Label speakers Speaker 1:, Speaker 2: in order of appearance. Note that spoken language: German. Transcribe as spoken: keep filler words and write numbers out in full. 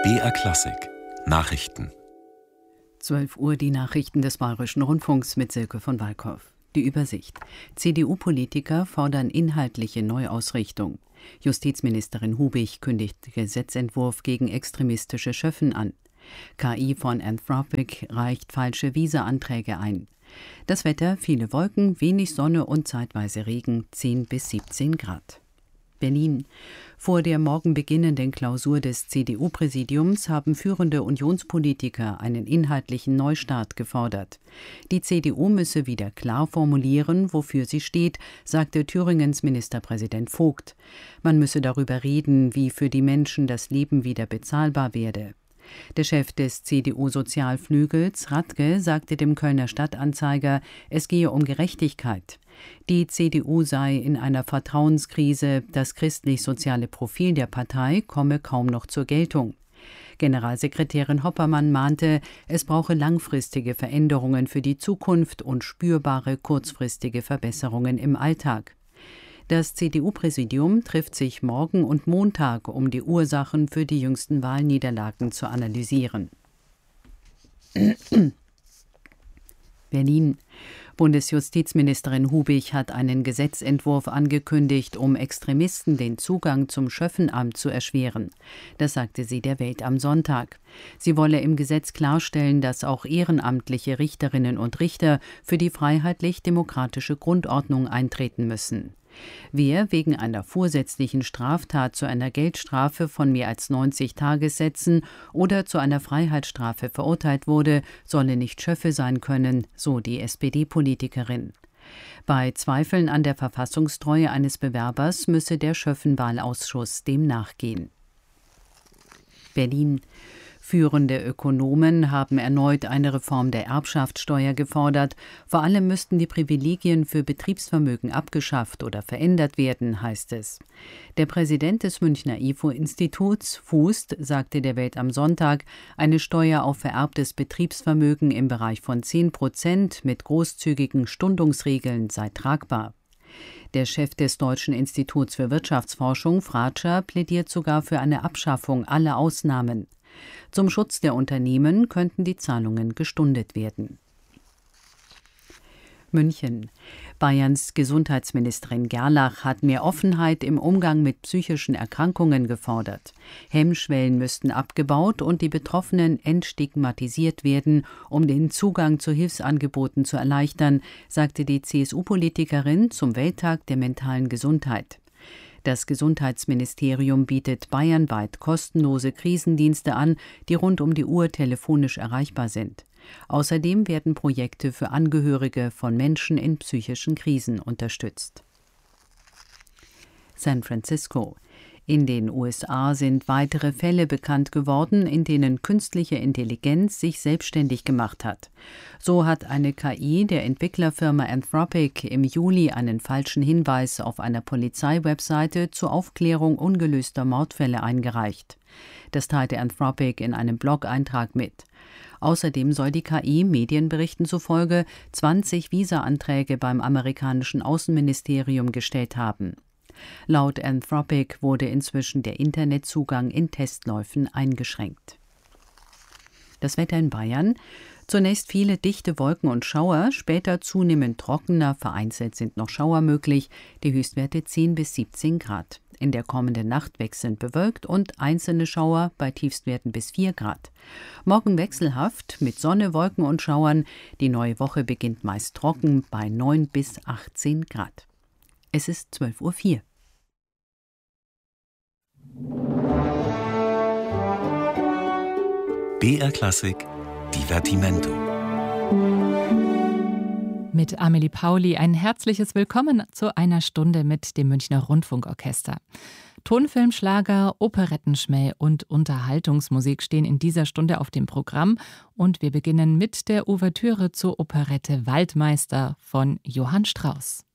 Speaker 1: B R Klassik Nachrichten.
Speaker 2: zwölf Uhr die Nachrichten des Bayerischen Rundfunks mit Silke von Walkow. Die Übersicht. C D U-Politiker fordern inhaltliche Neuausrichtung. Justizministerin Hubig kündigt Gesetzentwurf gegen extremistische Schöffen an. K I von Anthropic reicht falsche Visa-Anträge ein. Das Wetter: viele Wolken, wenig Sonne und zeitweise Regen, zehn bis siebzehn Grad. Berlin. Vor der morgen beginnenden Klausur des C D U-Präsidiums haben führende Unionspolitiker einen inhaltlichen Neustart gefordert. Die C D U müsse wieder klar formulieren, wofür sie steht, sagte Thüringens Ministerpräsident Vogt. Man müsse darüber reden, wie für die Menschen das Leben wieder bezahlbar werde. Der Chef des C D U-Sozialflügels, Radke, sagte dem Kölner Stadtanzeiger, es gehe um Gerechtigkeit. Die C D U sei in einer Vertrauenskrise, das christlich-soziale Profil der Partei komme kaum noch zur Geltung. Generalsekretärin Hoppermann mahnte, es brauche langfristige Veränderungen für die Zukunft und spürbare kurzfristige Verbesserungen im Alltag. Das C D U-Präsidium trifft sich morgen und Montag, um die Ursachen für die jüngsten Wahlniederlagen zu analysieren. Berlin. Bundesjustizministerin Hubig hat einen Gesetzentwurf angekündigt, um Extremisten den Zugang zum Schöffenamt zu erschweren. Das sagte sie der Welt am Sonntag. Sie wolle im Gesetz klarstellen, dass auch ehrenamtliche Richterinnen und Richter für die freiheitlich-demokratische Grundordnung eintreten müssen. Wer wegen einer vorsätzlichen Straftat zu einer Geldstrafe von mehr als neunzig Tagessätzen oder zu einer Freiheitsstrafe verurteilt wurde, solle nicht Schöffe sein können, so die S P D-Politikerin. Bei Zweifeln an der Verfassungstreue eines Bewerbers müsse der Schöffenwahlausschuss dem nachgehen. Berlin. Führende Ökonomen haben erneut eine Reform der Erbschaftssteuer gefordert. Vor allem müssten die Privilegien für Betriebsvermögen abgeschafft oder verändert werden, heißt es. Der Präsident des Münchner I F O-Instituts, Fußt, sagte der Welt am Sonntag, eine Steuer auf vererbtes Betriebsvermögen im Bereich von zehn Prozent mit großzügigen Stundungsregeln sei tragbar. Der Chef des Deutschen Instituts für Wirtschaftsforschung, Fratscher, plädiert sogar für eine Abschaffung aller Ausnahmen. Zum Schutz der Unternehmen könnten die Zahlungen gestundet werden. München. Bayerns Gesundheitsministerin Gerlach hat mehr Offenheit im Umgang mit psychischen Erkrankungen gefordert. Hemmschwellen müssten abgebaut und die Betroffenen entstigmatisiert werden, um den Zugang zu Hilfsangeboten zu erleichtern, sagte die C S U-Politikerin zum Welttag der mentalen Gesundheit. Das Gesundheitsministerium bietet bayernweit kostenlose Krisendienste an, die rund um die Uhr telefonisch erreichbar sind. Außerdem werden Projekte für Angehörige von Menschen in psychischen Krisen unterstützt. San Francisco. In den U S A sind weitere Fälle bekannt geworden, in denen künstliche Intelligenz sich selbstständig gemacht hat. So hat eine K I der Entwicklerfirma Anthropic im Juli einen falschen Hinweis auf einer Polizeiwebseite zur Aufklärung ungelöster Mordfälle eingereicht. Das teilte Anthropic in einem Blog-Eintrag mit. Außerdem soll die K I Medienberichten zufolge zwanzig Visa-Anträge beim amerikanischen Außenministerium gestellt haben. Laut Anthropic wurde inzwischen der Internetzugang in Testläufen eingeschränkt. Das Wetter in Bayern. Zunächst viele dichte Wolken und Schauer, später zunehmend trockener, vereinzelt sind noch Schauer möglich, die Höchstwerte zehn bis siebzehn Grad. In der kommenden Nacht wechselnd bewölkt und einzelne Schauer bei Tiefstwerten bis vier Grad. Morgen wechselhaft mit Sonne, Wolken und Schauern. Die neue Woche beginnt meist trocken bei neun bis achtzehn Grad. Es ist zwölf Uhr vier.
Speaker 1: B R Klassik Divertimento.
Speaker 3: Mit Amelie Pauli ein herzliches Willkommen zu einer Stunde mit dem Münchner Rundfunkorchester. Tonfilm, Schlager, Operettenschmäh und Unterhaltungsmusik stehen in dieser Stunde auf dem Programm und wir beginnen mit der Ouvertüre zur Operette Waldmeister von Johann Strauss.